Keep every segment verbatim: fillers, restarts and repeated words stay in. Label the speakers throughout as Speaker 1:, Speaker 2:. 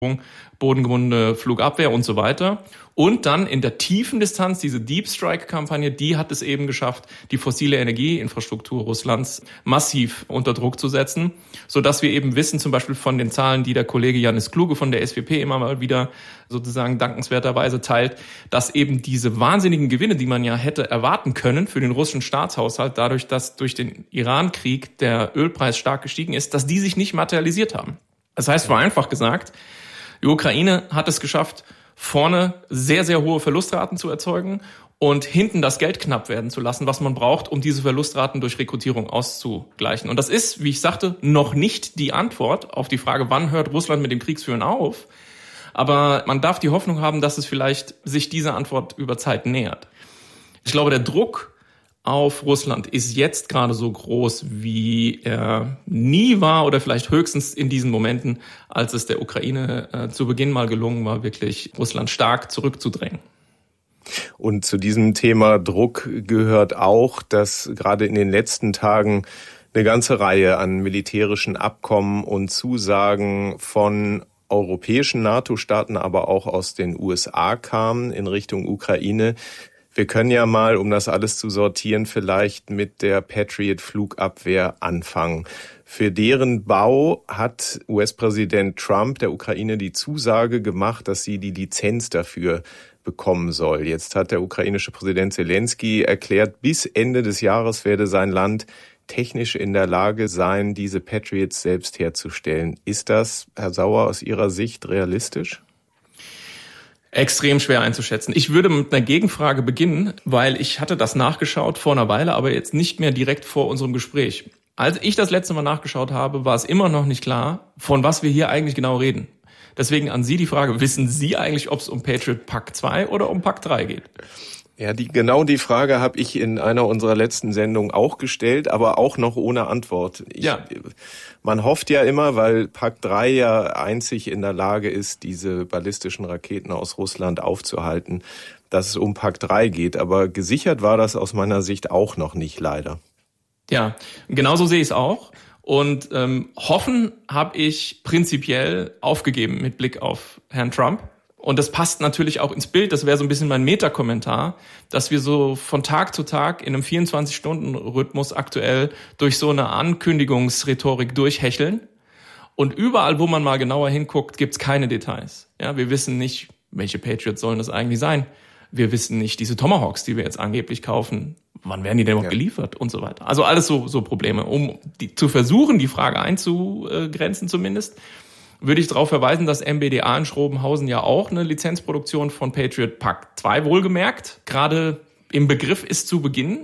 Speaker 1: bodengebundene Flugabwehr und so weiter. Und dann in der tiefen Distanz, diese Deep Strike-Kampagne, die hat es eben geschafft, die fossile Energieinfrastruktur Russlands massiv unter Druck zu setzen, sodass wir eben wissen, zum Beispiel von den Zahlen, die der Kollege Janis Kluge von der S W P immer mal wieder sozusagen dankenswerterweise teilt, dass eben diese wahnsinnigen Gewinne, die man ja hätte erwarten können für den russischen Staatshaushalt, dadurch, dass durch den Iran-Krieg der Ölpreis stark gestiegen ist, dass die sich nicht materialisiert haben. Das heißt, vereinfacht gesagt, die Ukraine hat es geschafft, vorne sehr, sehr hohe Verlustraten zu erzeugen und hinten das Geld knapp werden zu lassen, was man braucht, um diese Verlustraten durch Rekrutierung auszugleichen. Und das ist, wie ich sagte, noch nicht die Antwort auf die Frage, wann hört Russland mit dem Kriegsführen auf. Aber man darf die Hoffnung haben, dass es vielleicht sich dieser Antwort über Zeit nähert. Ich glaube, der Druck auf Russland ist jetzt gerade so groß, wie er nie war oder vielleicht höchstens in diesen Momenten, als es der Ukraine äh, zu Beginn mal gelungen war, wirklich Russland stark zurückzudrängen.
Speaker 2: Und zu diesem Thema Druck gehört auch, dass gerade in den letzten Tagen eine ganze Reihe an militärischen Abkommen und Zusagen von europäischen NATO-Staaten, aber auch aus den U S A kamen in Richtung Ukraine. Wir können ja mal, um das alles zu sortieren, vielleicht mit der Patriot-Flugabwehr anfangen. Für deren Bau hat U S-Präsident Trump der Ukraine die Zusage gemacht, dass sie die Lizenz dafür bekommen soll. Jetzt hat der ukrainische Präsident Zelensky erklärt, bis Ende des Jahres werde sein Land technisch in der Lage sein, diese Patriots selbst herzustellen. Ist das, Herr Sauer, aus Ihrer Sicht realistisch?
Speaker 1: Extrem schwer einzuschätzen. Ich würde mit einer Gegenfrage beginnen, weil ich hatte das nachgeschaut vor einer Weile, aber jetzt nicht mehr direkt vor unserem Gespräch. Als ich das letzte Mal nachgeschaut habe, war es immer noch nicht klar, von was wir hier eigentlich genau reden. Deswegen an Sie die Frage, wissen Sie eigentlich, ob es um Patriot Pack zwei oder um Pack drei geht?
Speaker 2: Ja, die, genau die Frage habe ich in einer unserer letzten Sendungen auch gestellt, aber auch noch ohne Antwort. Ich,
Speaker 1: ja.
Speaker 2: Man hofft ja immer, weil Pack drei ja einzig in der Lage ist, diese ballistischen Raketen aus Russland aufzuhalten, dass es um Pack drei geht. Aber gesichert war das aus meiner Sicht auch noch nicht, leider.
Speaker 1: Ja, genauso sehe ich es auch. Und ähm, hoffen habe ich prinzipiell aufgegeben mit Blick auf Herrn Trump. Und das passt natürlich auch ins Bild, das wäre so ein bisschen mein Meta-Kommentar, dass wir so von Tag zu Tag in einem vierundzwanzig-Stunden-Rhythmus aktuell durch so eine Ankündigungsrhetorik durchhecheln. Und überall, wo man mal genauer hinguckt, gibt's keine Details. Ja, wir wissen nicht, welche Patriots sollen das eigentlich sein. Wir wissen nicht, diese Tomahawks, die wir jetzt angeblich kaufen, wann werden die denn überhaupt ja. geliefert und so weiter. Also alles so, so Probleme. Um die, zu versuchen, die Frage einzugrenzen zumindest, würde ich darauf verweisen, dass M B D A in Schrobenhausen ja auch eine Lizenzproduktion von Patriot Pack zwei wohlgemerkt gerade im Begriff ist zu beginnen.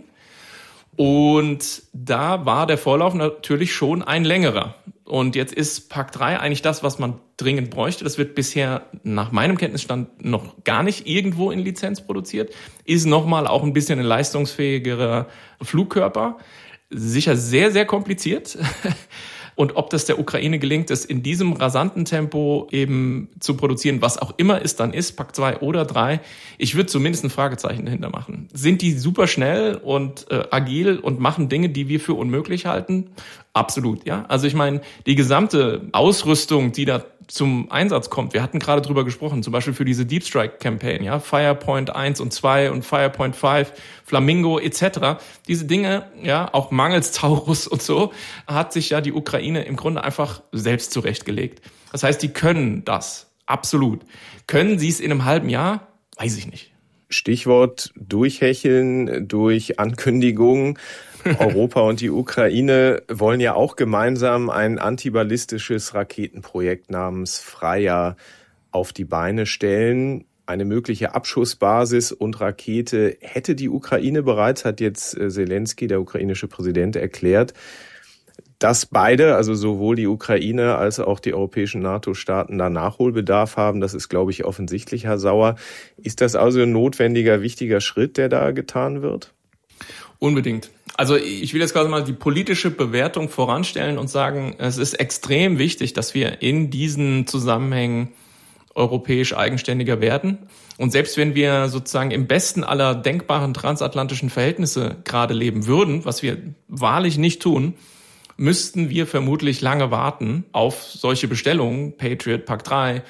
Speaker 1: Und da war der Vorlauf natürlich schon ein längerer. Und jetzt ist Pack drei eigentlich das, was man dringend bräuchte. Das wird bisher nach meinem Kenntnisstand noch gar nicht irgendwo in Lizenz produziert. Ist nochmal auch ein bisschen ein leistungsfähigerer Flugkörper. Sicher sehr, sehr kompliziert. Und ob das der Ukraine gelingt, es in diesem rasanten Tempo eben zu produzieren, was auch immer es dann ist, Pack zwei oder drei, ich würde zumindest ein Fragezeichen dahinter machen. Sind die super schnell und äh, agil und machen Dinge, die wir für unmöglich halten? Absolut, ja. Also ich meine, die gesamte Ausrüstung, die da zum Einsatz kommt, wir hatten gerade drüber gesprochen, zum Beispiel für diese Deep Strike Campaign, ja, Firepoint eins und zwei und Firepoint fünf, Flamingo et cetera. Diese Dinge, ja, auch mangels Taurus und so, hat sich ja die Ukraine im Grunde einfach selbst zurechtgelegt. Das heißt, die können das, absolut. Können sie es in einem halben Jahr? Weiß ich nicht.
Speaker 2: Stichwort durchhecheln durch Ankündigungen. Europa und die Ukraine wollen ja auch gemeinsam ein antiballistisches Raketenprojekt namens Freya auf die Beine stellen. Eine mögliche Abschussbasis und Rakete hätte die Ukraine bereits, hat jetzt Zelensky, der ukrainische Präsident, erklärt. Dass beide, also sowohl die Ukraine als auch die europäischen NATO-Staaten, da Nachholbedarf haben, das ist, glaube ich, offensichtlich, Herr Sauer. Ist das also ein notwendiger, wichtiger Schritt, der da getan wird?
Speaker 1: Unbedingt. Also ich will jetzt quasi mal die politische Bewertung voranstellen und sagen, es ist extrem wichtig, dass wir in diesen Zusammenhängen europäisch eigenständiger werden. Und selbst wenn wir sozusagen im besten aller denkbaren transatlantischen Verhältnisse gerade leben würden, was wir wahrlich nicht tun, müssten wir vermutlich lange warten auf solche Bestellungen, Patriot, Pack drei,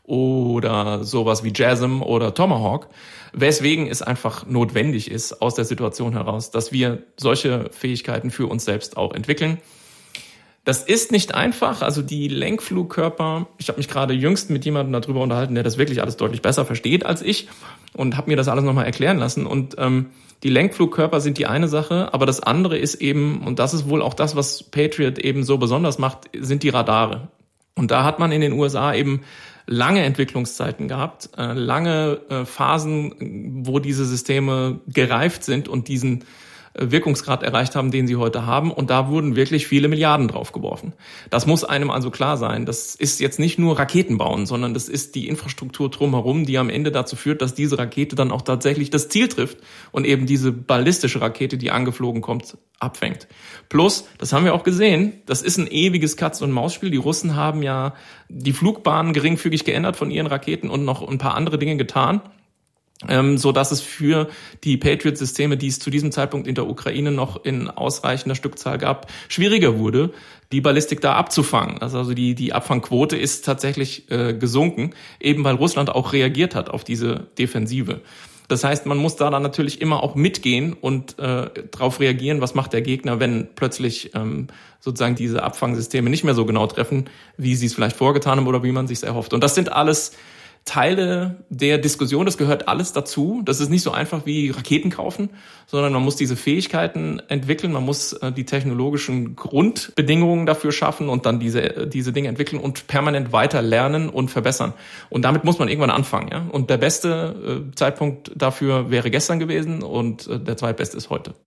Speaker 1: oder sowas wie JASSM oder Tomahawk, weswegen es einfach notwendig ist aus der Situation heraus, dass wir solche Fähigkeiten für uns selbst auch entwickeln. Das ist nicht einfach, also die Lenkflugkörper, ich habe mich gerade jüngst mit jemandem darüber unterhalten, der das wirklich alles deutlich besser versteht als ich und habe mir das alles nochmal erklären lassen und ähm, die Lenkflugkörper sind die eine Sache, aber das andere ist eben, und das ist wohl auch das, was Patriot eben so besonders macht, sind die Radare. Und da hat man in den U S A eben lange Entwicklungszeiten gehabt, äh, lange äh, Phasen, wo diese Systeme gereift sind und diesen Wirkungsgrad erreicht haben, den sie heute haben. Und da wurden wirklich viele Milliarden draufgeworfen. Das muss einem also klar sein. Das ist jetzt nicht nur Raketen bauen, sondern das ist die Infrastruktur drumherum, die am Ende dazu führt, dass diese Rakete dann auch tatsächlich das Ziel trifft und eben diese ballistische Rakete, die angeflogen kommt, abfängt. Plus, das haben wir auch gesehen, das ist ein ewiges Katz- und Maus-Spiel. Die Russen haben ja die Flugbahnen geringfügig geändert von ihren Raketen und noch ein paar andere Dinge getan. Ähm, so dass es für die Patriot-Systeme, die es zu diesem Zeitpunkt in der Ukraine noch in ausreichender Stückzahl gab, schwieriger wurde, die Ballistik da abzufangen. Also, also die, die Abfangquote ist tatsächlich äh, gesunken, eben weil Russland auch reagiert hat auf diese Defensive. Das heißt, man muss da dann natürlich immer auch mitgehen und äh, darauf reagieren, was macht der Gegner, wenn plötzlich ähm, sozusagen diese Abfangsysteme nicht mehr so genau treffen, wie sie es vielleicht vorgetan haben oder wie man sich es erhofft. Und das sind alles Teile der Diskussion, das gehört alles dazu. Das ist nicht so einfach wie Raketen kaufen, sondern man muss diese Fähigkeiten entwickeln, man muss äh, die technologischen Grundbedingungen dafür schaffen und dann diese diese Dinge entwickeln und permanent weiter lernen und verbessern. Und damit muss man irgendwann anfangen. Ja? Und der beste äh, Zeitpunkt dafür wäre gestern gewesen und äh, der zweitbeste ist heute.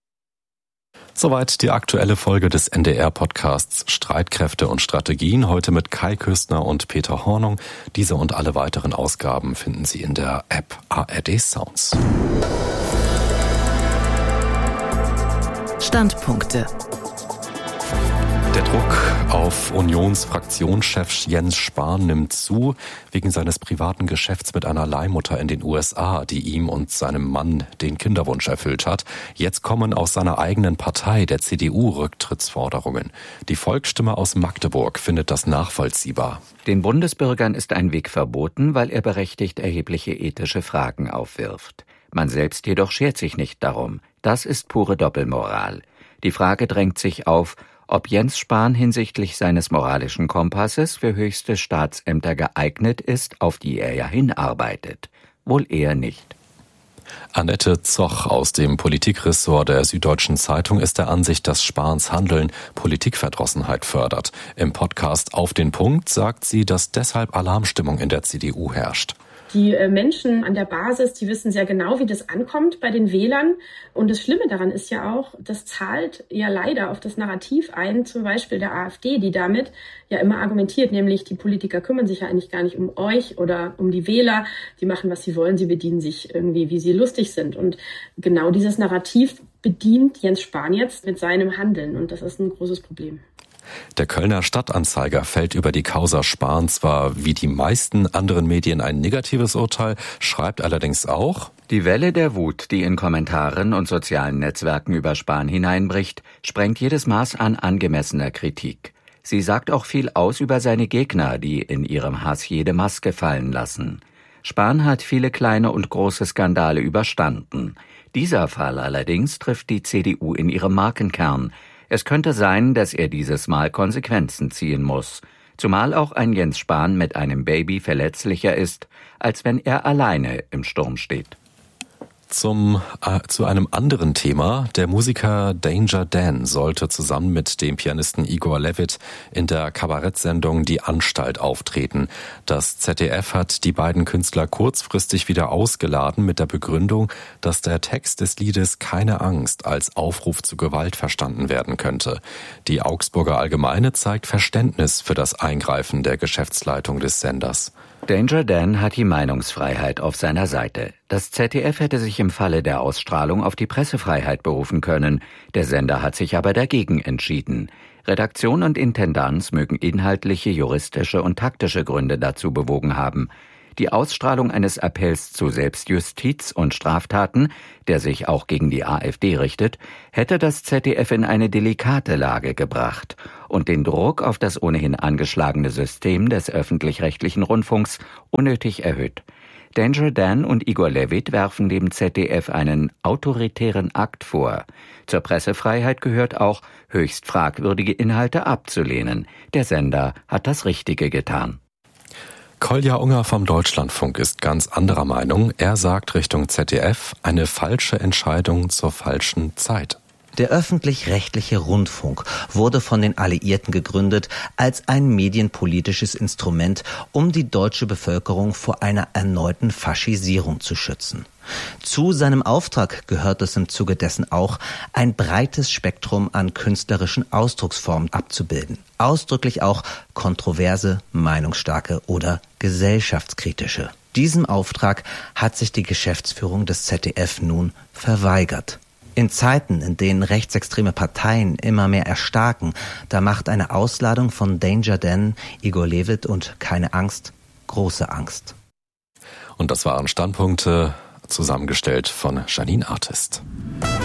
Speaker 3: Soweit die aktuelle Folge des N D R-Podcasts Streitkräfte und Strategien, heute mit Kai Küstner und Peter Hornung. Diese und alle weiteren Ausgaben finden Sie in der App A R D Sounds.
Speaker 4: Standpunkte.
Speaker 3: Der Druck auf Unionsfraktionschef Jens Spahn nimmt zu, wegen seines privaten Geschäfts mit einer Leihmutter in den U S A, die ihm und seinem Mann den Kinderwunsch erfüllt hat. Jetzt kommen aus seiner eigenen Partei, der C D U, Rücktrittsforderungen. Die Volksstimme aus Magdeburg findet das nachvollziehbar.
Speaker 5: Den Bundesbürgern ist ein Weg verboten, weil er berechtigt erhebliche ethische Fragen aufwirft. Man selbst jedoch schert sich nicht darum. Das ist pure Doppelmoral. Die Frage drängt sich auf, ob Jens Spahn hinsichtlich seines moralischen Kompasses für höchste Staatsämter geeignet ist, auf die er ja hinarbeitet. Wohl eher nicht.
Speaker 3: Annette Zoch aus dem Politikressort der Süddeutschen Zeitung ist der Ansicht, dass Spahns Handeln Politikverdrossenheit fördert. Im Podcast Auf den Punkt sagt sie, dass deshalb Alarmstimmung in der C D U herrscht.
Speaker 6: Die Menschen an der Basis, die wissen sehr genau, wie das ankommt bei den Wählern. Und das Schlimme daran ist ja auch, das zahlt ja leider auf das Narrativ ein, zum Beispiel der AfD, die damit ja immer argumentiert, nämlich die Politiker kümmern sich ja eigentlich gar nicht um euch oder um die Wähler. Die machen, was sie wollen, sie bedienen sich irgendwie, wie sie lustig sind. Und genau dieses Narrativ bedient Jens Spahn jetzt mit seinem Handeln. Und das ist ein großes Problem.
Speaker 3: Der Kölner Stadtanzeiger fällt über die Causa Spahn zwar wie die meisten anderen Medien ein negatives Urteil, schreibt allerdings auch:
Speaker 5: Die Welle der Wut, die in Kommentaren und sozialen Netzwerken über Spahn hineinbricht, sprengt jedes Maß an angemessener Kritik. Sie sagt auch viel aus über seine Gegner, die in ihrem Hass jede Maske fallen lassen. Spahn hat viele kleine und große Skandale überstanden. Dieser Fall allerdings trifft die C D U in ihrem Markenkern. Es könnte sein, dass er dieses Mal Konsequenzen ziehen muss, zumal auch ein Jens Spahn mit einem Baby verletzlicher ist, als wenn er alleine im Sturm steht.
Speaker 3: Zum, äh, zu einem anderen Thema. Der Musiker Danger Dan sollte zusammen mit dem Pianisten Igor Levit in der Kabarettsendung Die Anstalt auftreten. Das Z D F hat die beiden Künstler kurzfristig wieder ausgeladen mit der Begründung, dass der Text des Liedes Keine Angst als Aufruf zu Gewalt verstanden werden könnte. Die Augsburger Allgemeine zeigt Verständnis für das Eingreifen der Geschäftsleitung des Senders.
Speaker 5: Danger Dan hat die Meinungsfreiheit auf seiner Seite. Das Z D F hätte sich im Falle der Ausstrahlung auf die Pressefreiheit berufen können. Der Sender hat sich aber dagegen entschieden. Redaktion und Intendanz mögen inhaltliche, juristische und taktische Gründe dazu bewogen haben. Die Ausstrahlung eines Appells zu Selbstjustiz und Straftaten, der sich auch gegen die AfD richtet, hätte das Z D F in eine delikate Lage gebracht und den Druck auf das ohnehin angeschlagene System des öffentlich-rechtlichen Rundfunks unnötig erhöht. Danger Dan und Igor Levit werfen dem Z D F einen autoritären Akt vor. Zur Pressefreiheit gehört auch, höchst fragwürdige Inhalte abzulehnen. Der Sender hat das Richtige getan.
Speaker 3: Kolja Unger vom Deutschlandfunk ist ganz anderer Meinung. Er sagt Richtung Z D F, eine falsche Entscheidung zur falschen Zeit.
Speaker 4: Der öffentlich-rechtliche Rundfunk wurde von den Alliierten gegründet als ein medienpolitisches Instrument, um die deutsche Bevölkerung vor einer erneuten Faschisierung zu schützen. Zu seinem Auftrag gehört es im Zuge dessen auch, ein breites Spektrum an künstlerischen Ausdrucksformen abzubilden. Ausdrücklich auch kontroverse, meinungsstarke oder gesellschaftskritische. Diesem Auftrag hat sich die Geschäftsführung des Z D F nun verweigert. In Zeiten, in denen rechtsextreme Parteien immer mehr erstarken, da macht eine Ausladung von Danger Dan, Igor Levit und Keine Angst große Angst.
Speaker 3: Und das waren Standpunkte zusammengestellt von Janine Artist.